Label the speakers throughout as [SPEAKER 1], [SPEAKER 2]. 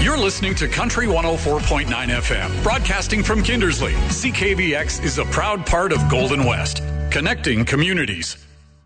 [SPEAKER 1] You're listening to Country 104.9 FM, broadcasting from Kindersley. CKVX is a proud part of Golden West, connecting communities.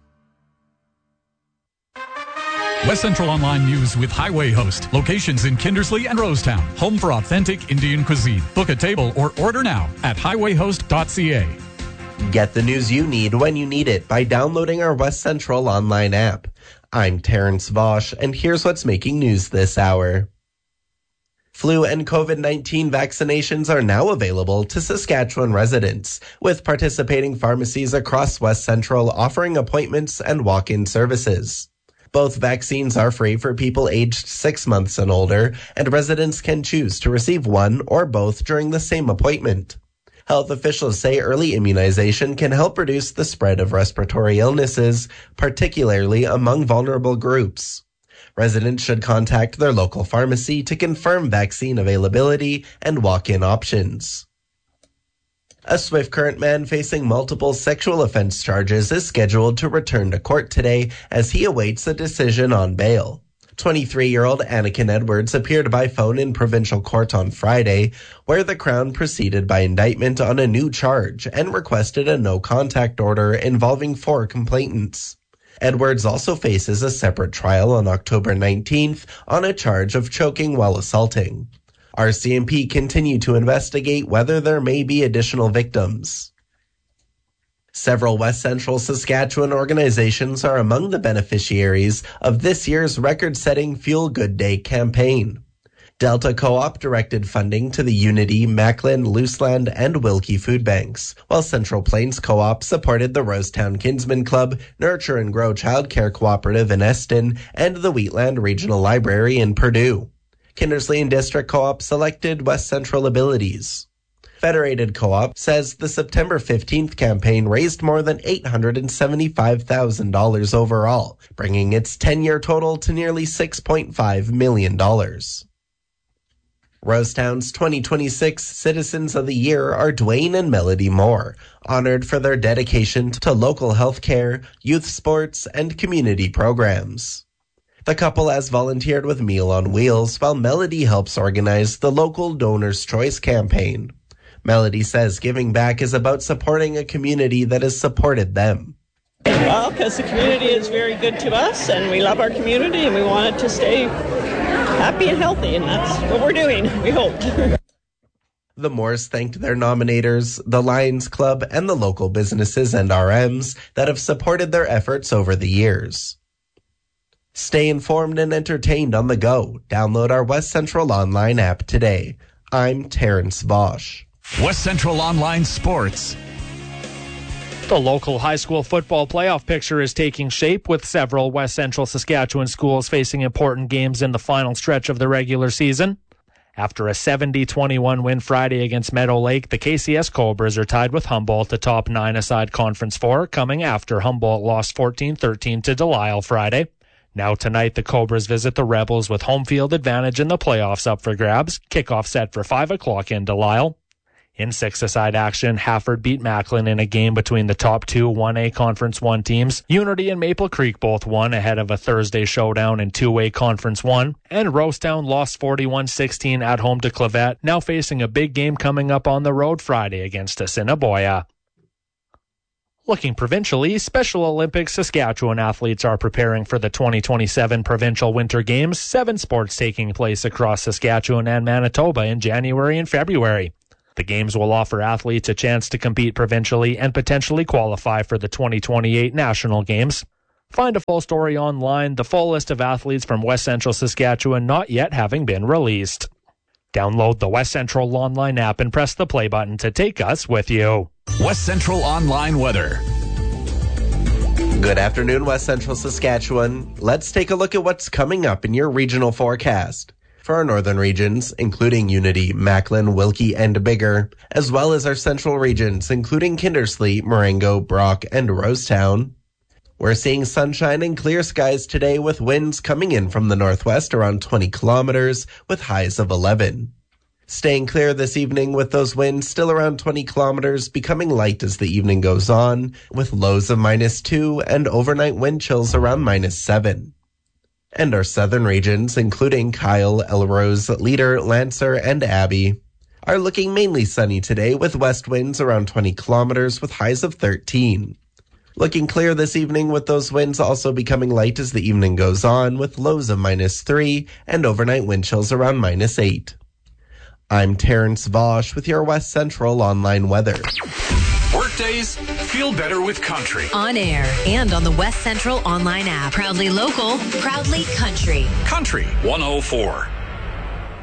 [SPEAKER 2] West Central Online News with Highway Host. Locations in Kindersley and Rosetown. Home for authentic Indian cuisine. Book a table or order now at highwayhost.ca.
[SPEAKER 3] Get the news you need when you need it by downloading our West Central Online app. I'm Terrence Vosch, and here's what's making news this hour. Flu and COVID-19 vaccinations are now available to Saskatchewan residents, with participating pharmacies across West Central offering appointments and walk-in services. Both vaccines are free for people aged 6 months and older, and residents can choose to receive one or both during the same appointment. Health officials say early immunization can help reduce the spread of respiratory illnesses, particularly among vulnerable groups. Residents should contact their local pharmacy to confirm vaccine availability and walk-in options. A Swift Current man facing multiple sexual offense charges is scheduled to return to court today as he awaits a decision on bail. 23-year-old Anakin Edwards appeared by phone in provincial court on Friday, where the Crown proceeded by indictment on a new charge and requested a no-contact order involving 4 complainants. Edwards also faces a separate trial on October 19th on a charge of choking while assaulting. RCMP continue to investigate whether there may be additional victims. Several West Central Saskatchewan organizations are among the beneficiaries of this year's record-setting Fuel Good Day campaign. Delta Co-op directed funding to the Unity, Macklin, Luseland, and Wilkie food banks, while Central Plains Co-op supported the Rosetown Kinsman Club, Nurture and Grow Child Care Cooperative in Eston, and the Wheatland Regional Library in Purdue. Kindersley and District Co-op selected West Central Abilities. Federated Co-op says the September 15th campaign raised more than $875,000 overall, bringing its 10-year total to nearly $6.5 million. Rosetown's 2026 Citizens of the Year are Dwayne and Melody Moore, honored for their dedication to local health care, youth sports, and community programs. The couple has volunteered with Meal on Wheels, while Melody helps organize the local Donor's Choice campaign. Melody says giving back is about supporting a community that has supported them.
[SPEAKER 4] Well, because the community is very good to us, and we love our community, and we want it to stay happy and healthy, and that's what we're doing, we hope.
[SPEAKER 3] The Moores thanked their nominators, the Lions Club, and the local businesses and RMs that have supported their efforts over the years. Stay informed and entertained on the go. Download our West Central Online app today. I'm Terrence Vosch.
[SPEAKER 2] West Central Online Sports.
[SPEAKER 5] The local high school football playoff picture is taking shape, with several West Central Saskatchewan schools facing important games in the final stretch of the regular season. After a 70-21 win Friday against Meadow Lake, the KCS Cobras are tied with Humboldt atop 9-a-side Conference 4, coming after Humboldt lost 14-13 to Delisle Friday. Now tonight, the Cobras visit the Rebels with home field advantage in the playoffs up for grabs. Kickoff set for 5 o'clock in Delisle. In 6-a-side action, Hafford beat Macklin in a game between the top two 1A Conference 1 teams. Unity and Maple Creek both won ahead of a Thursday showdown in 2A Conference 1. And Rosetown lost 41-16 at home to Clavet, now facing a big game coming up on the road Friday against Assiniboia. Looking provincially, Special Olympics Saskatchewan athletes are preparing for the 2027 Provincial Winter Games, 7 sports taking place across Saskatchewan and Manitoba in January and February. The Games will offer athletes a chance to compete provincially and potentially qualify for the 2028 National Games. Find a full story online, the full list of athletes from West Central Saskatchewan not yet having been released. Download the West Central Online app and press the play button to take us with you.
[SPEAKER 2] West Central Online Weather.
[SPEAKER 3] Good afternoon, West Central Saskatchewan. Let's take a look at what's coming up in your regional forecast. For our northern regions, including Unity, Macklin, Wilkie, and Biggar, as well as our central regions, including Kindersley, Marengo, Brock, and Rosetown. We're seeing sunshine and clear skies today with winds coming in from the northwest around 20 kilometers with highs of 11. Staying clear this evening with those winds still around 20 kilometers, becoming light as the evening goes on, with lows of -2 and overnight wind chills around -7. And our southern regions, including Kyle, Elrose, Leader, Lancer, and Abbey, are looking mainly sunny today with west winds around 20 kilometers with highs of 13. Looking clear this evening with those winds also becoming light as the evening goes on with lows of -3 and overnight wind chills around -8. I'm Terrence Vosch with your West Central online weather.
[SPEAKER 1] Workdays feel better with country.
[SPEAKER 6] On air and on the West Central online app. Proudly local, proudly country.
[SPEAKER 1] Country 104.